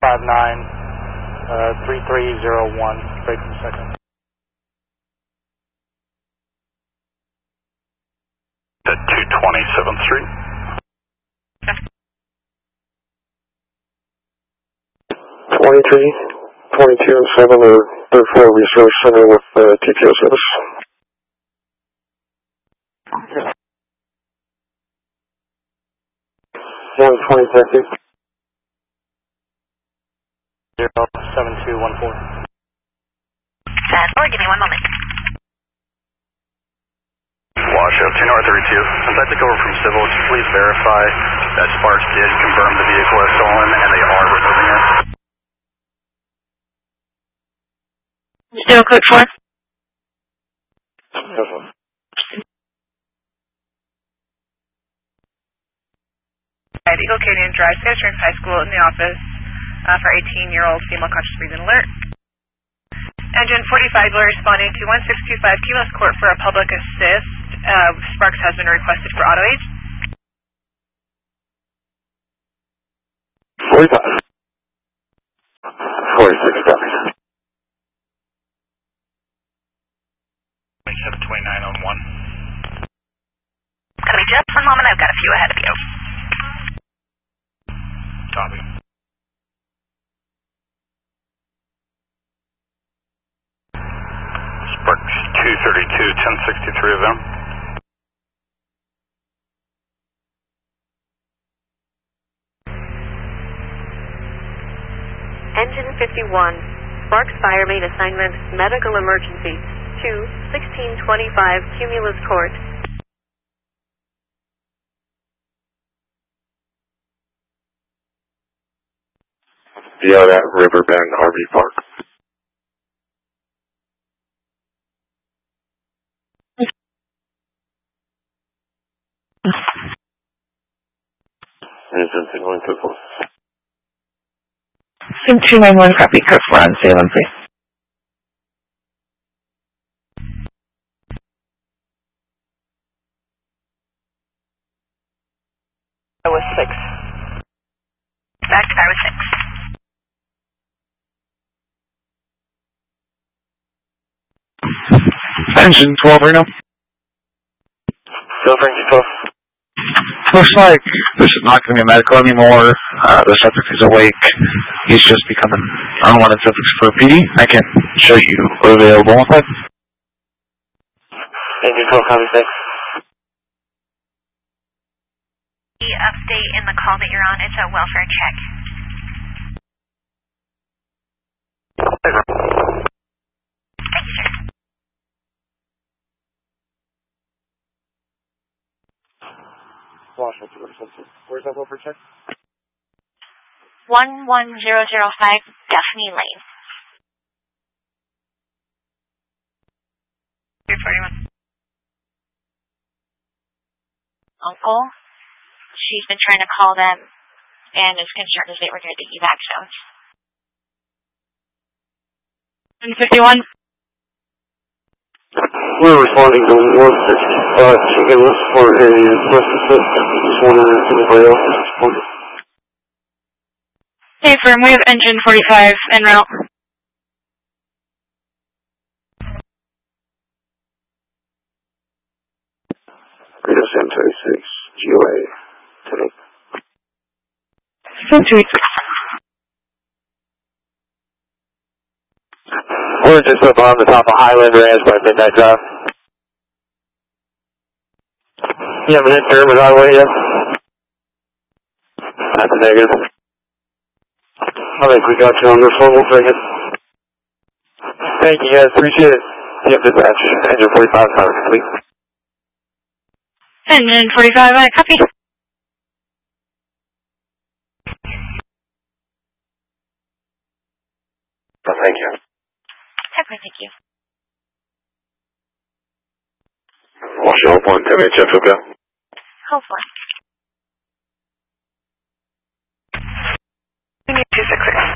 3301, straight from second. At 227th Street. 23, 22, and 7 are third floor resource center with TPO service. Yeah, 2030. 07214. Give me one moment. Washoe, 2 North 32. Since I took over from Civil, would you please verify that Sparks did confirm the vehicle is stolen and they are removing it? Still code 4? Eagle Canyon Drive, Skystrings High School in the office for 18-year-old female conscious breathing alert. Engine 45 will responding to 1625 Key West Court for a public assist. Sparks has been requested for auto aid. 45. 46, copy. 2729 on 1. Copy, just one moment, I've got a few ahead of you. Copy. Sparks 232, 1063 of them. Engine 51, Sparks Fire Main Assignment, Medical Emergency, 1625 Cumulus Court. Yeah, that Riverbend RV Park. Engine 294. Sim 291, copy, code 4 on Salem, please. I was 6. Back to I was 6. Engine 12 right now. Go, Frankie 12. Looks like this is not going to be medical anymore. The subject is awake. He's just becoming unwanted subject for PD. I can show you available with that. Engine 12, copy 6. The update in the call that you're on, it's a welfare check. Thank you, sir. Where's that over check? 11005 Daphne Lane. 241. Uncle, she's been trying to call them and is concerned as they were near the evac zones. 51. We're responding to 165 Cumulus for a breast assist. Just wondering if anybody else is responding. Hey, firm, we have engine 45 en route. Greatest M36, GOA, today. Sim 286. We're just up on the top of Highland Ranch by Midnight Drive. You have an intern with highway yet? That's a negative. I think we got you on this one. We'll take it. Thank you guys. Appreciate it. Yep, dispatch. Engine 45 power complete. Engine 45, I copy. Thank you. Okay, thank you. Washoe 1, MHF, okay? Hold for. We need 266.